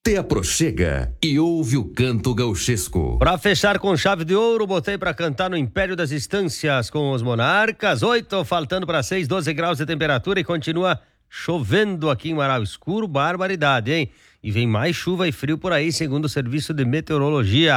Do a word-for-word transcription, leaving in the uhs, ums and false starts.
Te aproxega e ouve o canto gauchesco. Pra fechar com chave de ouro, botei pra cantar no Império das Estâncias com os Monarcas. Oito, faltando para seis, doze graus de temperatura e continua chovendo aqui em Marau Escuro. Barbaridade, hein? E vem mais chuva e frio por aí, segundo o Serviço de Meteorologia.